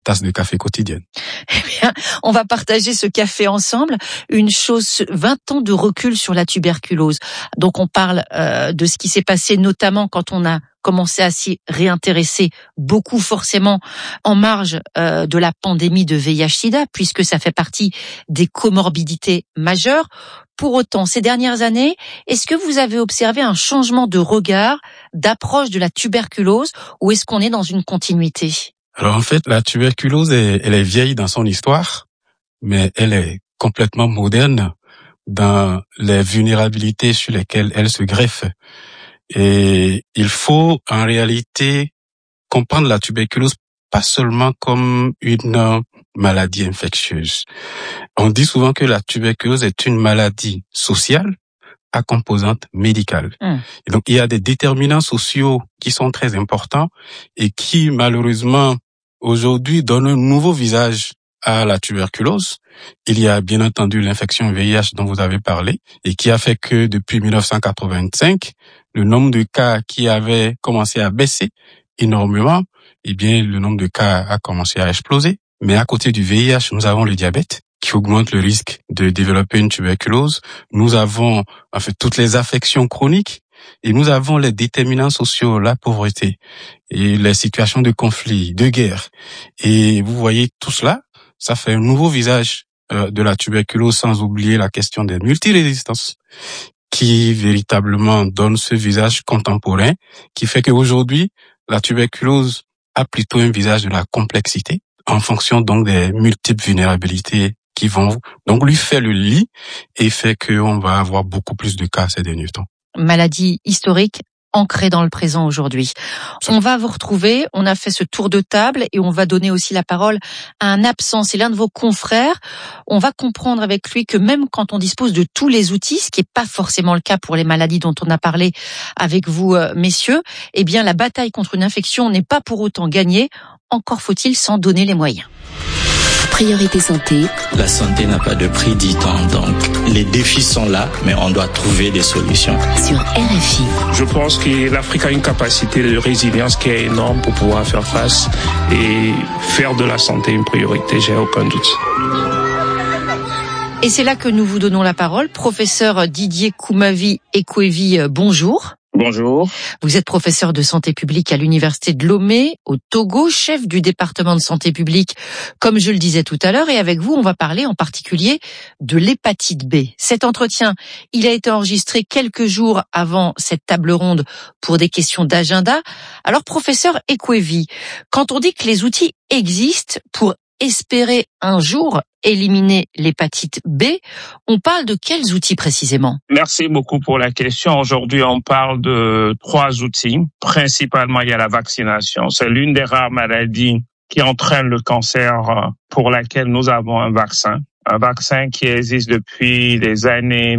tasse de café quotidienne. Eh bien, on va partager ce café ensemble. 20 ans de recul sur la tuberculose. Donc on parle de ce qui s'est passé notamment quand on a commencé à s'y réintéresser beaucoup forcément en marge de la pandémie de VIH/SIDA, puisque ça fait partie des comorbidités majeures. Pour autant, ces dernières années, est-ce que vous avez observé un changement de regard, d'approche de la tuberculose, ou est-ce qu'on est dans une continuité ? Alors en fait, la tuberculose, elle est vieille dans son histoire, mais elle est complètement moderne dans les vulnérabilités sur lesquelles elle se greffe. Et il faut en réalité comprendre la tuberculose pas seulement comme une maladie infectieuse. On dit souvent que la tuberculose est une maladie sociale à composante médicale. Et donc il y a des déterminants sociaux qui sont très importants et qui malheureusement aujourd'hui donnent un nouveau visage à la tuberculose. Il y a bien entendu l'infection VIH dont vous avez parlé et qui a fait que depuis 1985, le nombre de cas qui avait commencé à baisser énormément, eh bien le nombre de cas a commencé à exploser. Mais à côté du VIH, nous avons le diabète qui augmente le risque de développer une tuberculose. Nous avons en fait toutes les affections chroniques et nous avons les déterminants sociaux, la pauvreté et les situations de conflit, de guerre. Et vous voyez tout cela, ça fait un nouveau visage de la tuberculose, sans oublier la question des multirésistances qui véritablement donne ce visage contemporain qui fait qu'aujourd'hui, la tuberculose a plutôt un visage de la complexité en fonction donc des multiples vulnérabilités qui vont donc lui faire le lit et fait qu'on va avoir beaucoup plus de cas ces derniers temps. Maladie historique ancrée dans le présent aujourd'hui. On va vous retrouver, on a fait ce tour de table et on va donner aussi la parole à un absent, c'est l'un de vos confrères. On va comprendre avec lui que même quand on dispose de tous les outils, ce qui n'est pas forcément le cas pour les maladies dont on a parlé avec vous, messieurs, eh bien la bataille contre une infection n'est pas pour autant gagnée, encore faut-il s'en donner les moyens. Priorité santé. La santé n'a pas de prix, dit-on. Donc, les défis sont là, mais on doit trouver des solutions. Sur RFI. Je pense que l'Afrique a une capacité de résilience qui est énorme pour pouvoir faire face et faire de la santé une priorité, j'ai aucun doute. Et c'est là que nous vous donnons la parole. Professeur Didier Koumavi-Ekwevi, bonjour. Bonjour. Vous êtes professeur de santé publique à l'université de Lomé, au Togo, chef du département de santé publique, comme je le disais tout à l'heure. Et avec vous, on va parler en particulier de l'hépatite B. Cet entretien, il a été enregistré quelques jours avant cette table ronde pour des questions d'agenda. Alors, professeur Ekwevi, quand on dit que les outils existent pour espérer un jour éliminer l'hépatite B, on parle de quels outils précisément ? Merci beaucoup pour la question. Aujourd'hui, on parle de 3 outils. Principalement, il y a la vaccination. C'est l'une des rares maladies qui entraîne le cancer pour laquelle nous avons un vaccin. Un vaccin qui existe depuis les années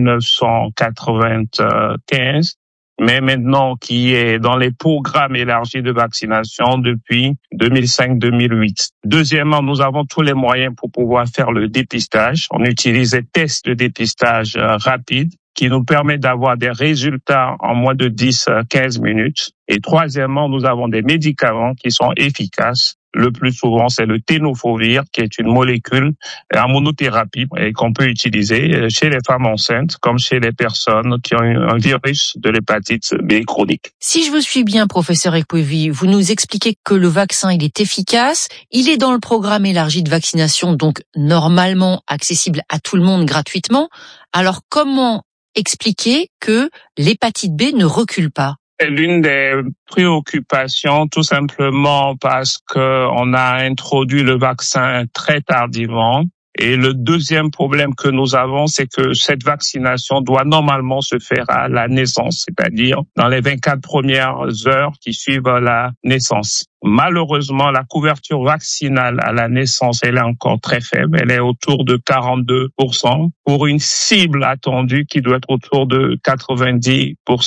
1995. Mais maintenant qui est dans les programmes élargis de vaccination depuis 2005-2008. Deuxièmement, nous avons tous les moyens pour pouvoir faire le dépistage. On utilise des tests de dépistage rapides qui nous permettent d'avoir des résultats en moins de 10-15 minutes. Et troisièmement, nous avons des médicaments qui sont efficaces. Le plus souvent, c'est le tenofovir, qui est une molécule en monothérapie et qu'on peut utiliser chez les femmes enceintes comme chez les personnes qui ont un virus de l'hépatite B chronique. Si je vous suis bien, professeur Ekwevi, vous nous expliquez que le vaccin, il est efficace, il est dans le programme élargi de vaccination, donc normalement accessible à tout le monde gratuitement. Alors comment expliquer que l'hépatite B ne recule pas ? C'est l'une des préoccupations, tout simplement parce que on a introduit le vaccin très tardivement. Et le deuxième problème que nous avons, c'est que cette vaccination doit normalement se faire à la naissance, c'est-à-dire dans les 24 premières heures qui suivent la naissance. Malheureusement, la couverture vaccinale à la naissance, elle est encore très faible. Elle est autour de 42% pour une cible attendue qui doit être autour de 90%.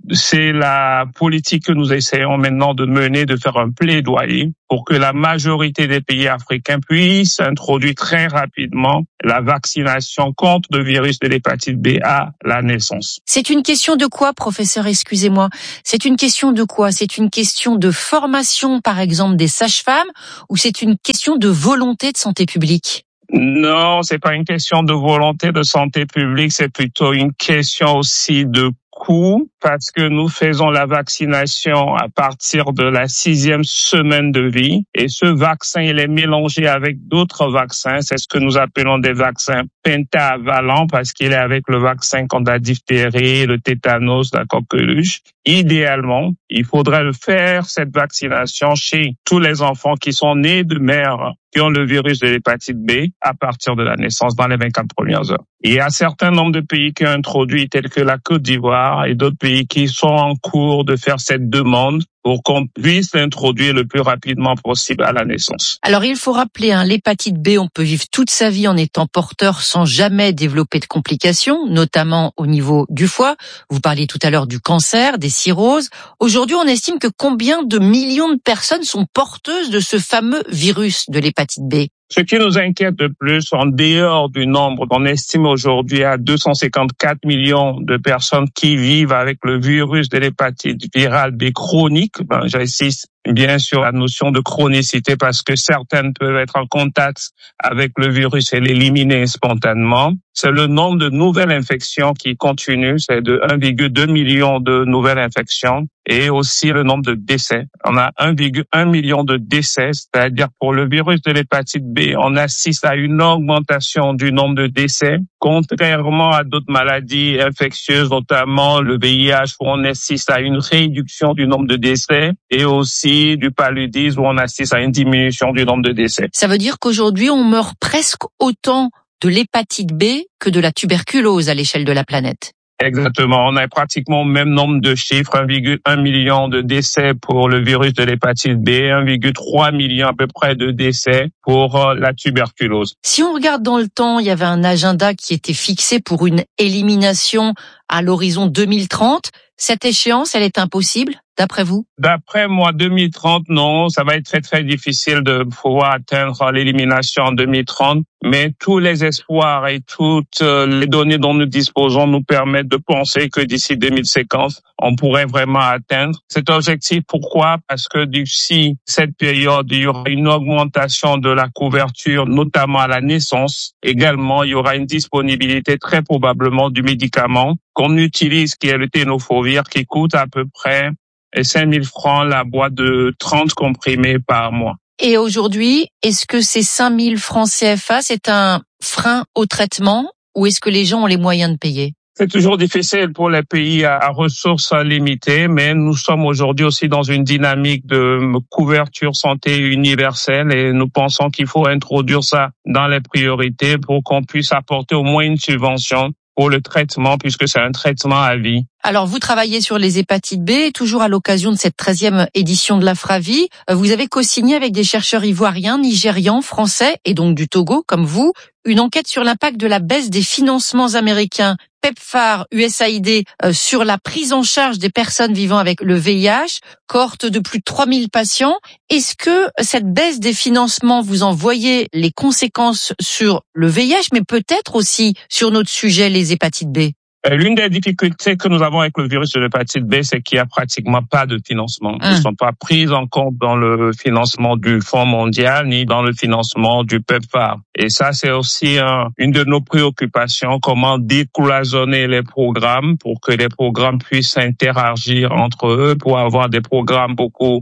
c'est la politique que nous essayons maintenant de mener, de faire un plaidoyer pour que la majorité des pays africains puissent introduire très rapidement la vaccination contre le virus de l'hépatite B à la naissance. C'est une question de quoi, professeur, excusez-moi? C'est une question de quoi? C'est une question de formation, par exemple, des sages-femmes, ou c'est une question de volonté de santé publique? Non, c'est pas une question de volonté de santé publique, c'est plutôt une question aussi de coût, parce que nous faisons la vaccination à partir de la 6e semaine de vie, et ce vaccin, il est mélangé avec d'autres vaccins, c'est ce que nous appelons des vaccins pentavalents, parce qu'il est avec le vaccin contre la diphtérie, le tétanos, la coqueluche. Idéalement, il faudrait faire cette vaccination chez tous les enfants qui sont nés de mères qui ont le virus de l'hépatite B à partir de la naissance dans les 24 premières heures. Il y a un certain nombre de pays qui ont introduit, tels que la Côte d'Ivoire et d'autres pays qui sont en cours de faire cette demande pour qu'on puisse l'introduire le plus rapidement possible à la naissance. Alors, il faut rappeler, l'hépatite B, on peut vivre toute sa vie en étant porteur sans jamais développer de complications, notamment au niveau du foie. Vous parliez tout à l'heure du cancer, des cirrhoses. Aujourd'hui, on estime que combien de millions de personnes sont porteuses de ce fameux virus de l'hépatite B? Ce qui nous inquiète de plus, en dehors du nombre, on estime aujourd'hui à 254 millions de personnes qui vivent avec le virus de l'hépatite virale B chronique. J'insiste bien sûr la notion de chronicité parce que certaines peuvent être en contact avec le virus et l'éliminer spontanément. C'est le nombre de nouvelles infections qui continue, c'est de 1,2 million de nouvelles infections et aussi le nombre de décès. On a 1,1 million de décès, c'est-à-dire pour le virus de l'hépatite B, on assiste à une augmentation du nombre de décès, contrairement à d'autres maladies infectieuses, notamment le VIH, où on assiste à une réduction du nombre de décès, et aussi du paludisme, où on assiste à une diminution du nombre de décès. Ça veut dire qu'aujourd'hui, on meurt presque autant de l'hépatite B que de la tuberculose à l'échelle de la planète. Exactement. On a pratiquement le même nombre de chiffres, 1,1 million de décès pour le virus de l'hépatite B, 1,3 million à peu près de décès pour la tuberculose. Si on regarde dans le temps, il y avait un agenda qui était fixé pour une élimination à l'horizon 2030. Cette échéance, elle est impossible, d'après vous? D'après moi, 2030, non. Ça va être très, très difficile de pouvoir atteindre l'élimination en 2030. Mais tous les espoirs et toutes les données dont nous disposons nous permettent de penser que d'ici 2050, on pourrait vraiment atteindre cet objectif. Pourquoi? Parce que d'ici cette période, il y aura une augmentation de la couverture, notamment à la naissance. Également, il y aura une disponibilité très probablement du médicament qu'on utilise, qui est le tenofovir, qui coûte à peu près 5 000 francs la boîte de 30 comprimés par mois. Et aujourd'hui, est-ce que ces 5 000 francs CFA, c'est un frein au traitement ou est-ce que les gens ont les moyens de payer? C'est toujours difficile pour les pays à ressources limitées, mais nous sommes aujourd'hui aussi dans une dynamique de couverture santé universelle et nous pensons qu'il faut introduire ça dans les priorités pour qu'on puisse apporter au moins une subvention pour le traitement, puisque c'est un traitement à vie. Alors, vous travaillez sur les hépatites B, toujours à l'occasion de cette 13e édition de la FRAVI. Vous avez co-signé avec des chercheurs ivoiriens, nigérians, français et donc du Togo, comme vous, une enquête sur l'impact de la baisse des financements américains PEPFAR, USAID, sur la prise en charge des personnes vivant avec le VIH, cohorte de plus de 3000 patients. Est-ce que cette baisse des financements, vous en voyez les conséquences sur le VIH, mais peut-être aussi sur notre sujet, les hépatites B? L'une des difficultés que nous avons avec le virus de l'hépatite B, c'est qu'il n'y a pratiquement pas de financement. Ils ne sont pas pris en compte dans le financement du Fonds mondial ni dans le financement du PEPFAR. Et ça, c'est aussi une de nos préoccupations, comment décloisonner les programmes pour que les programmes puissent interagir entre eux, pour avoir des programmes beaucoup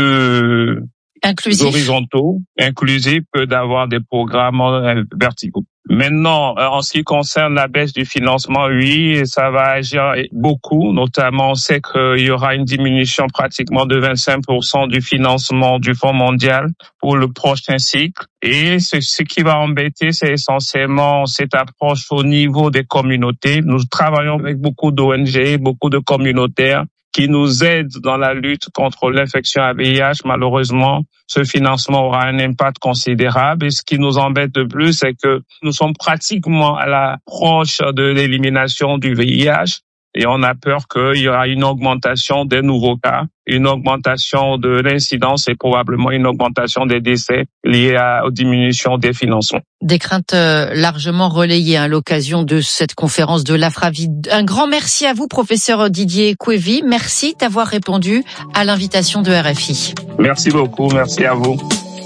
plus horizontaux, inclusifs, que d'avoir des programmes verticaux. Maintenant, en ce qui concerne la baisse du financement, oui, ça va agir beaucoup. Notamment, on sait qu'il y aura une diminution pratiquement de 25% du financement du Fonds mondial pour le prochain cycle. Et ce qui va embêter, c'est essentiellement cette approche au niveau des communautés. Nous travaillons avec beaucoup d'ONG, beaucoup de communautaires qui nous aident dans la lutte contre l'infection à VIH. Malheureusement, ce financement aura un impact considérable. Et ce qui nous embête de plus, c'est que nous sommes pratiquement à l'approche de l'élimination du VIH. et on a peur qu'il y aura une augmentation des nouveaux cas, une augmentation de l'incidence et probablement une augmentation des décès liés aux diminutions des financements. Des craintes largement relayées à l'occasion de cette conférence de l'AFRAVI. Un grand merci à vous, professeur Didier Couévy. Merci d'avoir répondu à l'invitation de RFI. Merci beaucoup, merci à vous.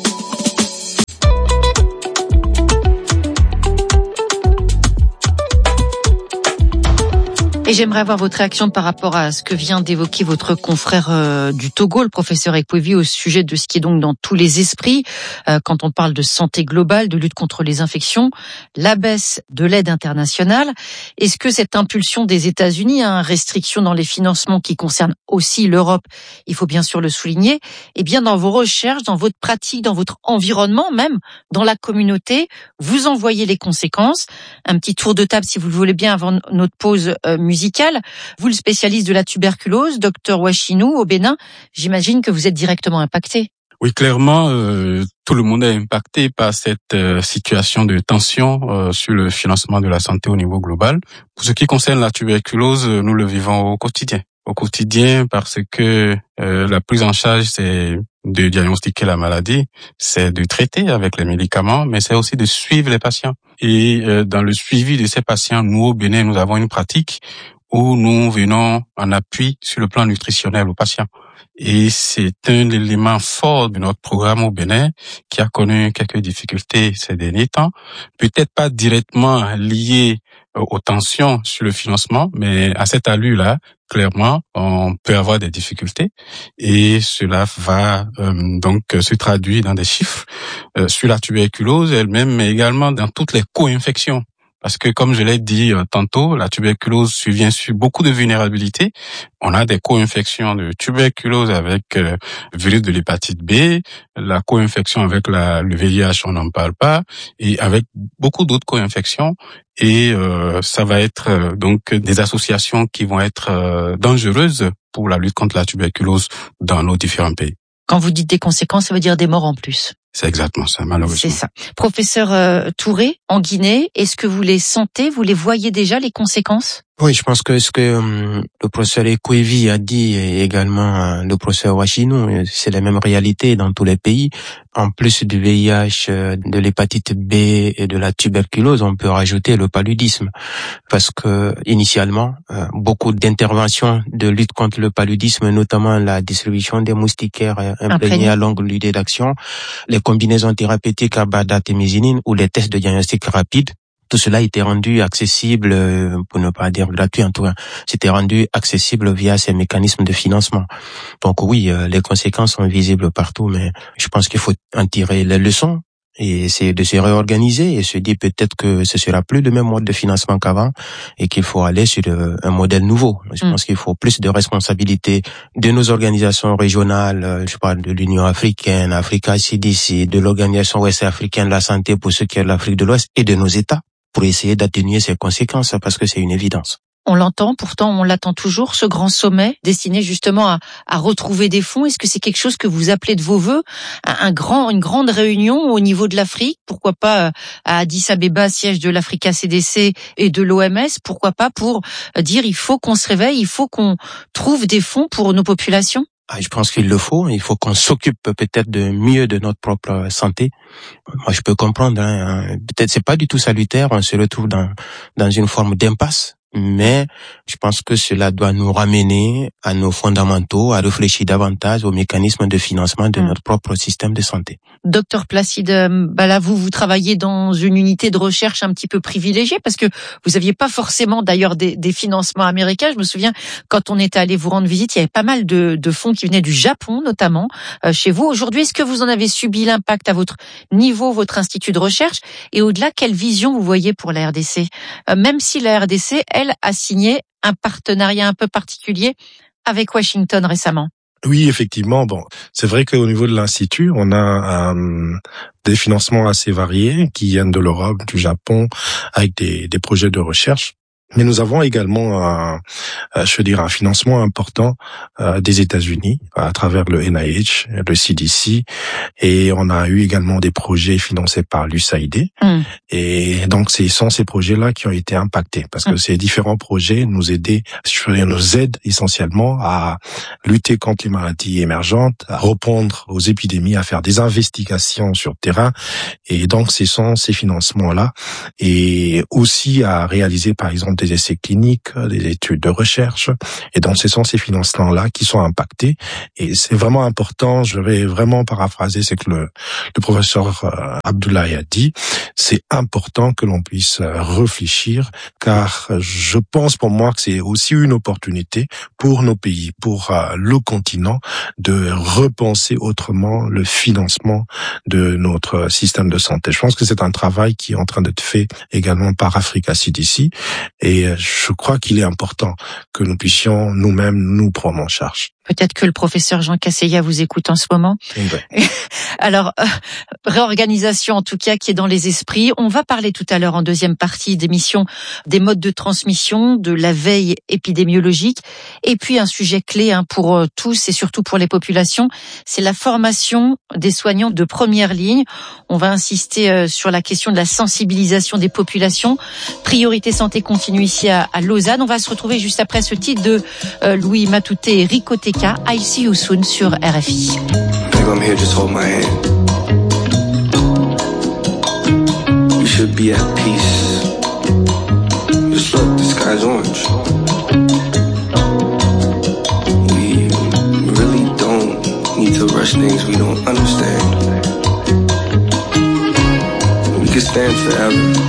Et j'aimerais avoir votre réaction par rapport à ce que vient d'évoquer votre confrère du Togo, le professeur Couévy, au sujet de ce qui est donc dans tous les esprits, quand on parle de santé globale, de lutte contre les infections, la baisse de l'aide internationale. Est-ce que cette impulsion des États-Unis, restriction dans les financements qui concernent aussi l'Europe, il faut bien sûr le souligner, eh bien dans vos recherches, dans votre pratique, dans votre environnement même, dans la communauté, vous en voyez les conséquences. Un petit tour de table, si vous le voulez bien, avant notre pause musicale. Vous, le spécialiste de la tuberculose, docteur Ouachinou, au Bénin, j'imagine que vous êtes directement impacté. Oui, clairement, tout le monde est impacté par cette situation de tension sur le financement de la santé au niveau global. Pour ce qui concerne la tuberculose, nous le vivons au quotidien. Au quotidien, parce que la prise en charge, c'est de diagnostiquer la maladie, c'est de traiter avec les médicaments, mais c'est aussi de suivre les patients. Et dans le suivi de ces patients, nous au Bénin, nous avons une pratique où nous venons en appui sur le plan nutritionnel aux patients. Et c'est un élément fort de notre programme au Bénin qui a connu quelques difficultés ces derniers temps. Peut-être pas directement liées aux tensions sur le financement, mais à cette allure-là, clairement, on peut avoir des difficultés. Et cela va donc se traduire dans des chiffres sur la tuberculose elle-même, mais également dans toutes les co-infections. Parce que, comme je l'ai dit tantôt, la tuberculose survient sur beaucoup de vulnérabilités. On a des co-infections de tuberculose avec virus de l'hépatite B, la co-infection avec le VIH, on n'en parle pas, et avec beaucoup d'autres co-infections. Et ça va être donc des associations qui vont être dangereuses pour la lutte contre la tuberculose dans nos différents pays. Quand vous dites des conséquences, ça veut dire des morts en plus. C'est exactement ça, malheureusement. C'est ça. Professeur Touré, en Guinée, est-ce que vous les sentez, vous les voyez déjà, les conséquences ? Oui, je pense que ce que le professeur Couévy a dit et également le professeur Ouachinou, c'est la même réalité dans tous les pays. En plus du VIH, de l'hépatite B et de la tuberculose, on peut rajouter le paludisme. Parce que initialement, beaucoup d'interventions de lutte contre le paludisme, notamment la distribution des moustiquaires imprégnés à longue durée d'action, les combinaisons thérapeutiques à badatémisinine ou les tests de diagnostic rapide, tout cela était rendu accessible, pour ne pas dire gratuit en tout cas, c'était rendu accessible via ces mécanismes de financement. Donc oui, les conséquences sont visibles partout, mais je pense qu'il faut en tirer les leçons et essayer de se réorganiser et se dire peut-être que ce sera plus le même mode de financement qu'avant et qu'il faut aller sur un modèle nouveau. Je pense qu'il faut plus de responsabilité de nos organisations régionales, je parle de l'Union africaine, Africa CDC, de l'Organisation ouest-africaine de la santé pour ce qui est de l'Afrique de l'Ouest et de nos États, pour essayer d'atténuer ces conséquences, parce que c'est une évidence. On l'entend, pourtant on l'attend toujours, ce grand sommet destiné justement à retrouver des fonds. Est-ce que c'est quelque chose que vous appelez de vos vœux, une grande réunion au niveau de l'Afrique, pourquoi pas à Addis Abeba, siège de l'Africa CDC et de l'OMS, pourquoi pas pour dire il faut qu'on se réveille, il faut qu'on trouve des fonds pour nos populations? Je pense qu'il le faut. Il faut qu'on s'occupe peut-être de mieux de notre propre santé. Moi, je peux comprendre. Peut-être c'est pas du tout salutaire. On se retrouve dans une forme d'impasse. Mais je pense que cela doit nous ramener à nos fondamentaux, à réfléchir davantage aux mécanismes de financement de notre propre système de santé. Docteur Placide Bala, vous travaillez dans une unité de recherche un petit peu privilégiée parce que vous aviez pas forcément d'ailleurs des financements américains. Je me souviens quand on était allé vous rendre visite, il y avait pas mal de fonds qui venaient du Japon notamment chez vous. Aujourd'hui, est-ce que vous en avez subi l'impact à votre niveau, votre institut de recherche? Et au-delà, quelle vision vous voyez pour la RDC? Même si la RDC, elle, a signé un partenariat un peu particulier avec Washington récemment. Oui, effectivement. Bon, c'est vrai qu'au niveau de l'Institut, on a des financements assez variés qui viennent de l'Europe, du Japon, avec des projets de recherche. Mais nous avons également un financement important des États-Unis à travers le NIH, le CDC, et on a eu également des projets financés par l'USAID. Et donc ce sont ces projets-là qui ont été impactés parce que ces différents projets nous aident essentiellement à lutter contre les maladies émergentes, à répondre aux épidémies, à faire des investigations sur terrain. Et donc ce sont ces financements-là et aussi à réaliser par exemple des essais cliniques, des études de recherche. Et donc, ce sont ces financements-là qui sont impactés. Et c'est vraiment important, je vais vraiment paraphraser ce que le professeur Abdoulaye a dit. C'est important que l'on puisse réfléchir, car je pense pour moi que c'est aussi une opportunité pour nos pays, pour le continent, de repenser autrement le financement de notre système de santé. Je pense que c'est un travail qui est en train d'être fait également par Africa CDC. Et je crois qu'il est important que nous puissions nous-mêmes nous prendre en charge. Peut-être que le professeur Jean Casseya vous écoute en ce moment. Ouais. Alors, réorganisation en tout cas qui est dans les esprits. On va parler tout à l'heure en deuxième partie d'émission des modes de transmission, de la veille épidémiologique. Et puis un sujet clé pour tous et surtout pour les populations, c'est la formation des soignants de première ligne. On va insister sur la question de la sensibilisation des populations. Priorité santé continue ici à Lausanne. On va se retrouver juste après ce titre de Louis Matouté et Rico Teca. I'll see you soon sur RFI. Babe, I'm here, just hold my hand. We should be at peace. Just look, the sky's orange. We really don't need to rush things we don't understand. We can stand forever.